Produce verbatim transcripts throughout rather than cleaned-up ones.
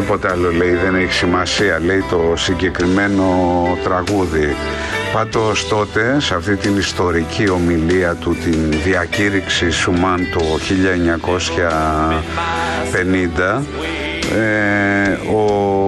τίποτα άλλο λέει, δεν έχει σημασία, λέει το συγκεκριμένο τραγούδι. Πάντως τότε, σε αυτή την ιστορική ομιλία του, την διακήρυξη Σουμάν το χίλια εννιακόσια πενήντα, ε, ο,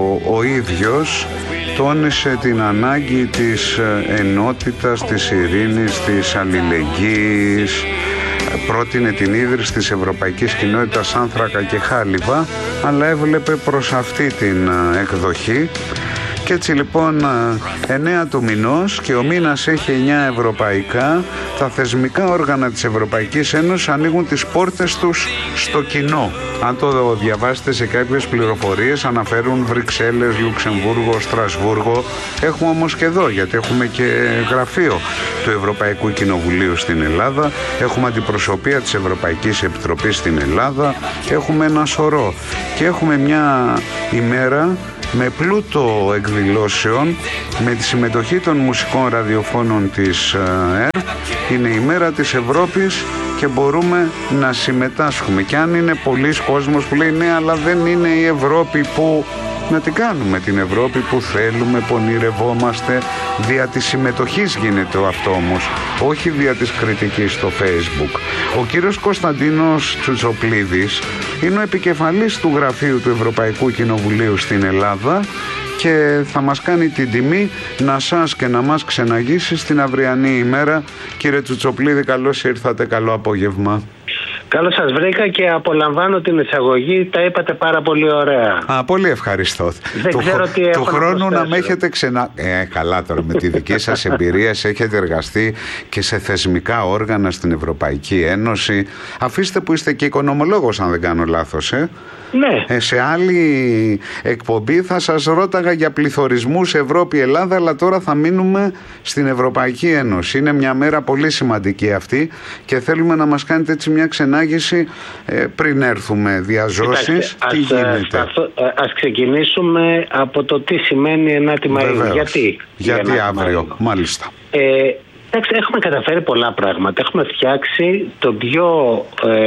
ο ίδιος τόνισε την ανάγκη της ενότητας, της ειρήνης, της αλληλεγγύης, πρότεινε την ίδρυση της Ευρωπαϊκής Κοινότητας Άνθρακα και Χάλιβα, αλλά έβλεπε προς αυτή την εκδοχή. Και έτσι λοιπόν εννέα του μηνός και ο μήνας έχει εννέα ευρωπαϊκά, τα θεσμικά όργανα της Ευρωπαϊκής Ένωσης ανοίγουν τις πόρτες τους στο κοινό. Αν το διαβάσετε σε κάποιες πληροφορίες αναφέρουν Βρυξέλλες, Λουξεμβούργο, Στρασβούργο. Έχουμε όμως και εδώ, γιατί έχουμε και γραφείο του Ευρωπαϊκού Κοινοβουλίου στην Ελλάδα, έχουμε αντιπροσωπεία της Ευρωπαϊκής Επιτροπής στην Ελλάδα, έχουμε ένα σωρό και έχουμε μια ημέρα με πλούτο εκδηλώσεων, με τη συμμετοχή των μουσικών ραδιοφώνων της ΕΡΤ. Είναι η μέρα της Ευρώπης και μπορούμε να συμμετάσχουμε. Και αν είναι πολλοί κόσμος που λέει ναι, αλλά δεν είναι η Ευρώπη που... Να την κάνουμε την Ευρώπη που θέλουμε, που ονειρευόμαστε. Δια της συμμετοχής γίνεται αυτό όμως, όχι δια της κριτικής στο Facebook. Ο κύριος Κωνσταντίνος Τσουτσοπλίδης είναι ο επικεφαλής του γραφείου του Ευρωπαϊκού Κοινοβουλίου στην Ελλάδα και θα μας κάνει την τιμή να σας και να μας ξεναγήσει στην αυριανή ημέρα. Κύριε Τσουτσοπλίδη, καλώς ήρθατε, καλό απόγευμα. Καλώς σας βρήκα και απολαμβάνω την εισαγωγή, τα είπατε πάρα πολύ ωραία. Α, πολύ ευχαριστώ. Δεν του ξέρω τι του χρόνου να με έχετε ξενα... Ε, καλά τώρα, με τη δική σας εμπειρία έχετε εργαστεί και σε θεσμικά όργανα στην Ευρωπαϊκή Ένωση. Αφήστε που είστε και οικονομολόγος, αν δεν κάνω λάθος, ε. Ναι. Ε, σε άλλη εκπομπή θα σας ρώταγα για πληθωρισμούς Ευρώπη-Ελλάδα, αλλά τώρα θα μείνουμε στην Ευρωπαϊκή Ένωση. Είναι μια μέρα πολύ σημαντική αυτή και θέλουμε να μας κάνετε έτσι μια ξενάγηση ε, πριν έρθουμε διαζώσεις. Τι ας, γίνεται? Ας, ας ξεκινήσουμε από το τι σημαίνει ενάτη Μαΐου. Γιατί, Γιατί αύριο, Μαΐου. Μάλιστα. Ε, εντάξει, έχουμε καταφέρει πολλά πράγματα. Έχουμε φτιάξει το πιο...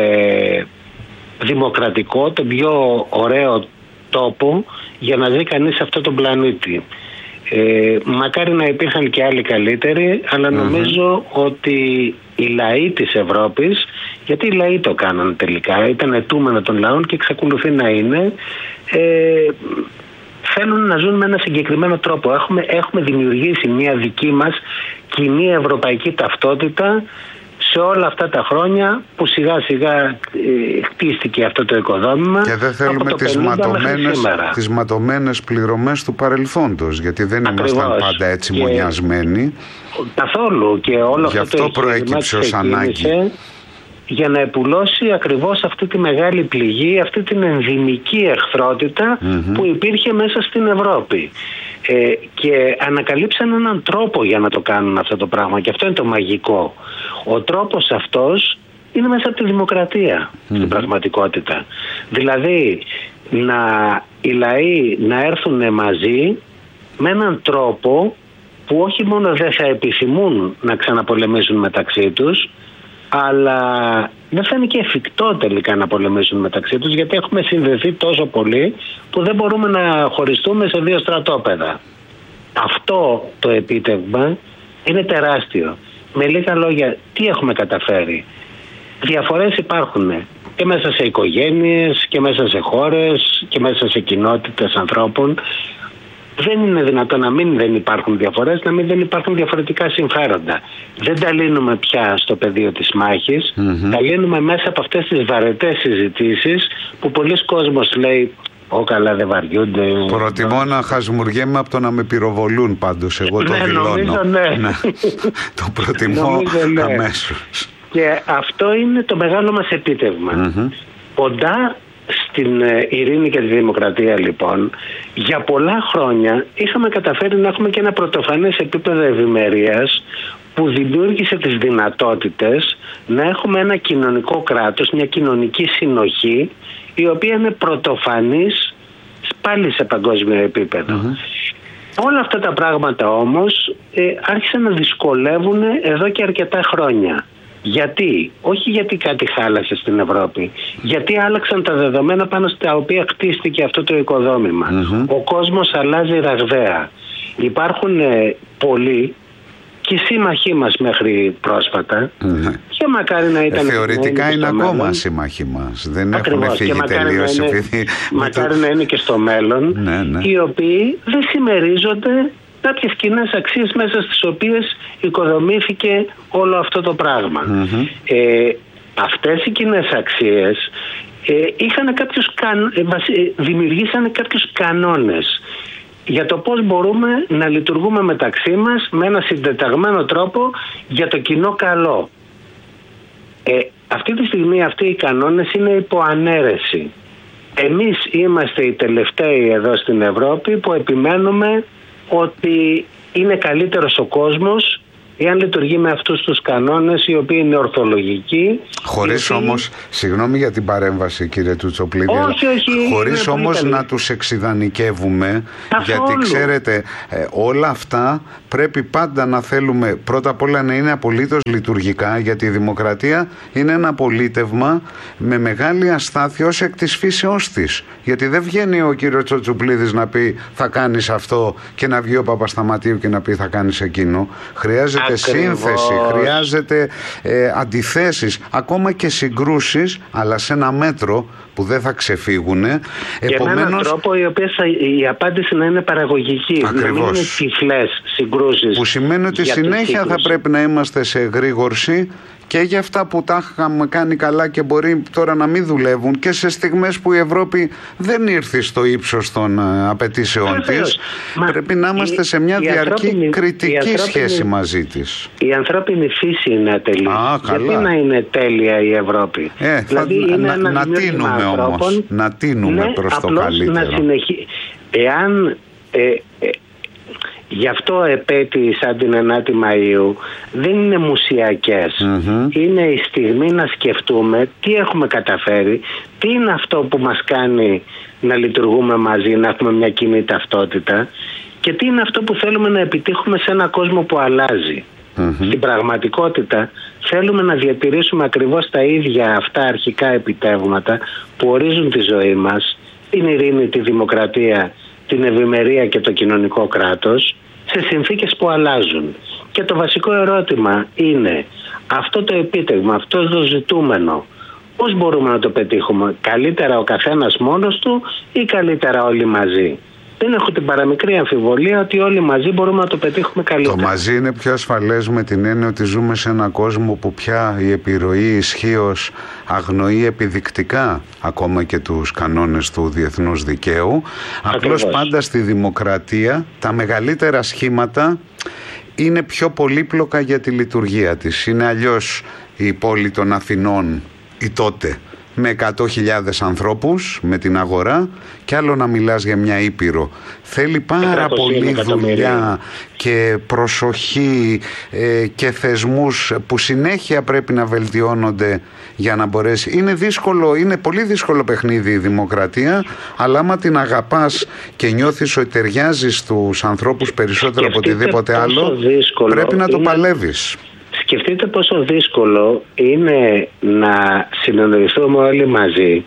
Ε, δημοκρατικό, το πιο ωραίο τόπο για να ζει κανείς σε αυτό τον πλανήτη. Ε, μακάρι να υπήρχαν και άλλοι καλύτεροι, αλλά mm-hmm. νομίζω ότι οι λαοί της Ευρώπης, γιατί οι λαοί το κάνανε τελικά, ήταν αιτούμενο των λαών και εξακολουθεί να είναι, ε, θέλουν να ζουν με ένα συγκεκριμένο τρόπο. Έχουμε, έχουμε δημιουργήσει μια δική μας κοινή ευρωπαϊκή ταυτότητα σε όλα αυτά τα χρόνια που σιγά σιγά ε, χτίστηκε αυτό το οικοδόμημα. Και δεν θέλουμε τις ματωμένες, τις ματωμένες πληρωμές του παρελθόντος, γιατί δεν Ακριβώς. ήμασταν πάντα έτσι μονιασμένοι. Καθόλου. Και όλο Γι' αυτό, αυτό προέκυψε ως ανάγκη. Για να επουλώσει ακριβώς αυτή τη μεγάλη πληγή, αυτή την ενδυμική εχθρότητα mm-hmm. που υπήρχε μέσα στην Ευρώπη. Ε, και ανακαλύψαν έναν τρόπο για να το κάνουν αυτό το πράγμα, και αυτό είναι το μαγικό. Ο τρόπος αυτός είναι μέσα από τη δημοκρατία mm-hmm. στην πραγματικότητα. Δηλαδή να, οι λαοί να έρθουν μαζί με έναν τρόπο που όχι μόνο δεν θα επιθυμούν να ξαναπολεμήσουν μεταξύ τους, αλλά δεν θα είναι και εφικτό τελικά να πολεμήσουν μεταξύ τους, γιατί έχουμε συνδεθεί τόσο πολύ που δεν μπορούμε να χωριστούμε σε δύο στρατόπεδα. Αυτό το επίτευγμα είναι τεράστιο. Με λίγα λόγια, τι έχουμε καταφέρει? Διαφορές υπάρχουν και μέσα σε οικογένειες και μέσα σε χώρες και μέσα σε κοινότητες ανθρώπων. Δεν είναι δυνατόν να μην δεν υπάρχουν διαφορές, να μην δεν υπάρχουν διαφορετικά συμφέροντα. Δεν τα λύνουμε πια στο πεδίο της μάχης, mm-hmm. τα λύνουμε μέσα από αυτές τις βαρετές συζητήσεις που πολλοί κόσμος λέει «Ω καλά, δεν βαριούνται». Προτιμώ να χασμουριέμαι από το να με πυροβολούν, πάντως εγώ το ναι, δηλώνω. Νομίζω, ναι. ναι. Το προτιμώ νομίζω, ναι. αμέσως. Και αυτό είναι το μεγάλο μας επίτευγμα. Mm-hmm. Κοντά στην ειρήνη και τη δημοκρατία, λοιπόν, για πολλά χρόνια είχαμε καταφέρει να έχουμε και ένα πρωτοφανές επίπεδο ευημερίας που δημιούργησε τις δυνατότητες να έχουμε ένα κοινωνικό κράτος, μια κοινωνική συνοχή, η οποία είναι πρωτοφανής πάλι σε παγκόσμιο επίπεδο. Mm-hmm. Όλα αυτά τα πράγματα όμως ε, άρχισαν να δυσκολεύουν εδώ και αρκετά χρόνια. Γιατί? Όχι γιατί κάτι χάλασε στην Ευρώπη. Γιατί άλλαξαν τα δεδομένα πάνω στα οποία χτίστηκε αυτό το οικοδόμημα. Mm-hmm. Ο κόσμος αλλάζει ραγδαία. Υπάρχουν ε, πολλοί και σύμμαχοί μας μέχρι πρόσφατα. Mm-hmm. Και μακάρι να ήταν. Ε, θεωρητικά είναι ακόμα σύμμαχοί μας. Δεν Ακριβώς. Έχουμε φύγει τελείως. Να είναι, μακάρι το... να είναι και στο μέλλον. Ναι, ναι. Οι οποίοι δεν συμμερίζονται κάποιες κοινές αξίες μέσα στις οποίες οικοδομήθηκε όλο αυτό το πράγμα. Mm-hmm. Ε, αυτές οι κοινές αξίες ε, είχαν κάποιους καν, ε, δημιουργήσαν κάποιους κανόνες για το πώς μπορούμε να λειτουργούμε μεταξύ μας με ένα συντεταγμένο τρόπο για το κοινό καλό. Ε, αυτή τη στιγμή αυτοί οι κανόνες είναι υπό ανέρεση. Εμείς είμαστε οι τελευταίοι εδώ στην Ευρώπη που επιμένουμε ότι είναι καλύτερος ο κόσμος εάν λειτουργεί με αυτούς τους κανόνες οι οποίοι είναι ορθολογικοί. Χωρίς οποίοι... όμως, συγγνώμη για την παρέμβαση κύριε Τσουτσοπλίδη, όχι, όχι, χωρίς όμως καλή. να τους εξιδανικεύουμε, γιατί ξέρετε ε, όλα αυτά πρέπει πάντα να θέλουμε πρώτα απ' όλα να είναι απολύτως λειτουργικά, γιατί η δημοκρατία είναι ένα πολίτευμα με μεγάλη αστάθεια ως εκ της φύσεώς της. Γιατί δεν βγαίνει ο κύριος Τσουτσοπλίδης να πει θα κάνεις αυτό και να βγει ο Παπασταματίου και να πει θα κάνεις εκείνο. Χρειάζεται Ακριβώς. σύνθεση, χρειάζεται ε, αντιθέσεις, ακόμα και συγκρούσεις, αλλά σε ένα μέτρο που δεν θα ξεφύγουν. Επομένως, με έναν τρόπο η, οποία θα, η απάντηση να είναι παραγωγική. Ακριβώς. Να μην είναι τυφλές συγκρούσεις. Που σημαίνει ότι συνέχεια θα πρέπει να είμαστε σε εγρήγορση και για αυτά που τα είχαμε κάνει καλά και μπορεί τώρα να μην δουλεύουν και σε στιγμές που η Ευρώπη δεν ήρθε στο ύψος των απαιτήσεων της. Πρέπει να είμαστε η, σε μια διαρκή κριτική σχέση μαζί της. Η ανθρώπινη φύση είναι ατελή. Α, Γιατί να είναι τέλεια η Ευρώπη? Ε, δηλαδή θα, είναι να, ένα να τίνουμε όμως. Να τίνουμε ναι, προς το καλύτερο. Να συνεχί... Εάν... Ε, ε, Γι' αυτό επέτειοι σαν την ενάτη Μαΐου δεν είναι μουσιακές. Mm-hmm. Είναι η στιγμή να σκεφτούμε τι έχουμε καταφέρει, τι είναι αυτό που μας κάνει να λειτουργούμε μαζί, να έχουμε μια κοινή ταυτότητα και τι είναι αυτό που θέλουμε να επιτύχουμε σε ένα κόσμο που αλλάζει. Mm-hmm. Στην πραγματικότητα θέλουμε να διατηρήσουμε ακριβώς τα ίδια αυτά αρχικά επιτεύγματα που ορίζουν τη ζωή μας, την ειρήνη, τη δημοκρατία, την ευημερία και το κοινωνικό κράτος σε συνθήκες που αλλάζουν. Και το βασικό ερώτημα είναι αυτό το επίτευγμα, αυτό το ζητούμενο, πώς μπορούμε να το πετύχουμε? Καλύτερα ο καθένας μόνος του ή καλύτερα όλοι μαζί? Δεν έχω την παραμικρή αμφιβολία ότι όλοι μαζί μπορούμε να το πετύχουμε καλύτερα. Το μαζί είναι πιο ασφαλές με την έννοια ότι ζούμε σε έναν κόσμο που πια η επιρροή ισχύως αγνοεί επιδεικτικά ακόμα και τους κανόνες του διεθνούς δικαίου. Απλώς πάντα στη δημοκρατία τα μεγαλύτερα σχήματα είναι πιο πολύπλοκα για τη λειτουργία της. Είναι αλλιώς η πόλη των Αθηνών η τότε με εκατό χιλιάδες ανθρώπους, με την αγορά, και άλλο να μιλάς για μια ήπειρο. Θέλει πάρα πολύ δουλειά και προσοχή ε, και θεσμούς που συνέχεια πρέπει να βελτιώνονται για να μπορέσει. Είναι δύσκολο, είναι πολύ δύσκολο παιχνίδι η δημοκρατία, αλλά άμα την αγαπάς και νιώθεις ότι ταιριάζει στους ανθρώπους περισσότερο από οτιδήποτε άλλο, πρέπει να το είναι... παλεύεις. Σκεφτείτε πόσο δύσκολο είναι να συνεννοηθούμε όλοι μαζί.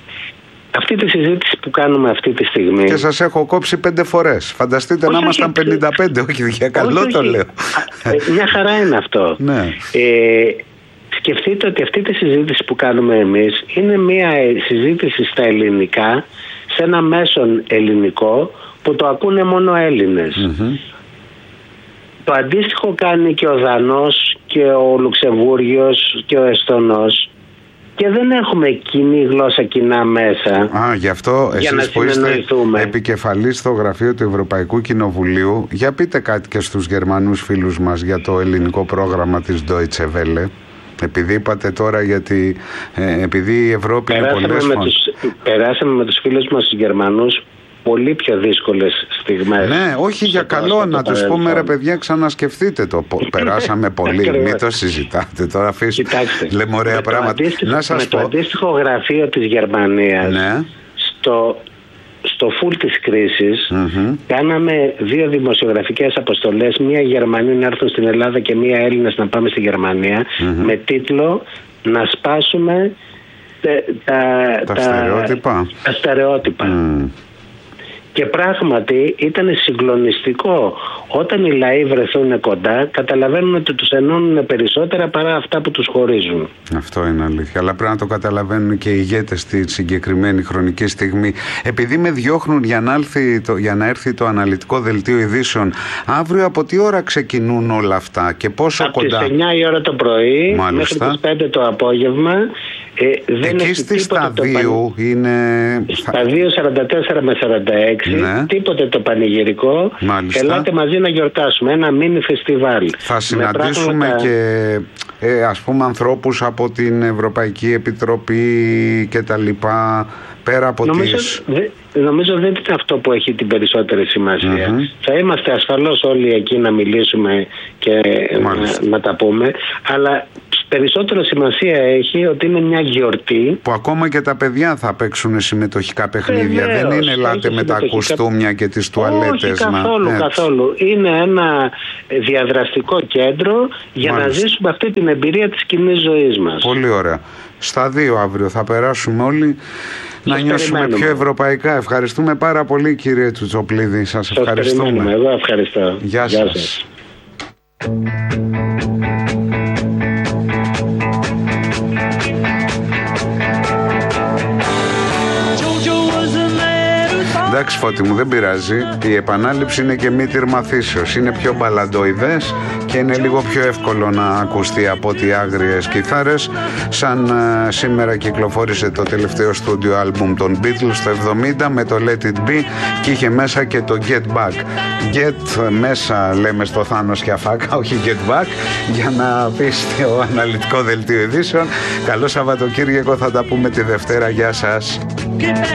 Αυτή τη συζήτηση που κάνουμε αυτή τη στιγμή. Και σας έχω κόψει πέντε φορές. Φανταστείτε όχι, να ήμασταν πενήντα πέντε, όχι για καλό όχι, το λέω. Μια χαρά είναι αυτό. Ναι. Ε, σκεφτείτε ότι αυτή τη συζήτηση που κάνουμε εμείς είναι μια συζήτηση στα ελληνικά, σε ένα μέσον ελληνικό που το ακούνε μόνο Έλληνες. Mm-hmm. Το αντίστοιχο κάνει και ο Δανός και ο Λουξεμβούργιος και ο Εστονός και δεν έχουμε κοινή γλώσσα, κοινά μέσα. Α, γι' αυτό για εσείς που είστε επικεφαλής στο γραφείο του Ευρωπαϊκού Κοινοβουλίου, για πείτε κάτι και στους Γερμανούς φίλους μας για το ελληνικό πρόγραμμα της Deutsche Welle. Επειδή είπατε τώρα γιατί ε, επειδή η Ευρώπη περάσαμε είναι πολλές με τους, περάσαμε με τους φίλους μας τους Γερμανούς πολύ πιο δύσκολες στιγμές. Ναι, όχι για καλό, να τους πούμε ρε παιδιά, ξανασκεφτείτε το. Περάσαμε πολύ, μην το συζητάτε τώρα. Κοιτάξτε, λέμε ωραία πράγματα. Να σας με πω. το αντίστοιχο γραφείο της Γερμανίας, ναι. στο στο φουλ της κρίσης mm-hmm. κάναμε δύο δημοσιογραφικές αποστολές, μία Γερμανοί να έρθουν στην Ελλάδα και μία Έλληνες να πάμε στη Γερμανία, mm-hmm. με τίτλο «Να σπάσουμε τα, τα, τα, στερεότυπα». Τα στερεότυπα. Mm. Και πράγματι ήταν συγκλονιστικό. Όταν οι λαοί βρεθούν κοντά, καταλαβαίνουν ότι τους ενώνουν περισσότερα παρά αυτά που τους χωρίζουν. Αυτό είναι αλήθεια. Αλλά πρέπει να το καταλαβαίνουν και οι ηγέτες στη συγκεκριμένη χρονική στιγμή. Επειδή με διώχνουν για να, έρθει το, για να έρθει το αναλυτικό δελτίο ειδήσεων, αύριο από τι ώρα ξεκινούν όλα αυτά και πόσο από κοντά? Από τις εννιά η ώρα το πρωί. Μάλιστα. Μέχρι τις πέντε το απόγευμα. Ε, δεν εκεί στη σταδίου παν... είναι... Σταδίου σαράντα τέσσερα με σαράντα έξι, ναι. Τίποτε το πανηγυρικό. Μάλιστα. Ελάτε μαζί να γιορτάσουμε, ένα μίνι φεστιβάλ. Θα συναντήσουμε πράγματα... και ε, ας πούμε ανθρώπους από την Ευρωπαϊκή Επιτροπή και τα λοιπά, πέρα από νομίζω, τις... δε, νομίζω δεν είναι αυτό που έχει την περισσότερη σημασία. Mm-hmm. Θα είμαστε ασφαλώς όλοι εκεί να μιλήσουμε και να, να τα πούμε, αλλά περισσότερο σημασία έχει ότι είναι μια γιορτή που ακόμα και τα παιδιά θα παίξουν συμμετοχικά παιχνίδια. Βεβαίως, δεν είναι ελάτε με τα κουστούμια και τις τουαλέτες. Όχι καθόλου, μα, καθόλου. Είναι ένα διαδραστικό κέντρο για Μάλιστα. να ζήσουμε αυτή την εμπειρία της κοινής ζωής μας. Πολύ ωραία. Στα δύο αύριο θα περάσουμε όλοι να Σας νιώσουμε περιμένουμε. πιο ευρωπαϊκά. Ευχαριστούμε πάρα πολύ, κύριε Τσουτσοπλίδη. Σας, Σας ευχαριστούμε. Εγώ ευχαριστώ. Γεια, Γεια σας. σας. Εντάξει, Φώτη μου, δεν πειράζει. Η επανάληψη είναι και μήτηρ μαθήσεως. Είναι πιο μπαλαντοειδές και είναι λίγο πιο εύκολο να ακουστεί από ότι άγριες κιθάρες. Σαν uh, σήμερα κυκλοφόρησε το τελευταίο στούντιο άλμπουμ των Beatles το εβδομήντα με το Let It Be και είχε μέσα και το Get Back. Get μέσα λέμε στο Θάνος και Αφάκα, όχι Get Back, για να πεις το αναλυτικό δελτίο ειδήσεων. Καλό Σαββατοκύριακο, θα τα πούμε τη Δευτέρα. Γεια σας.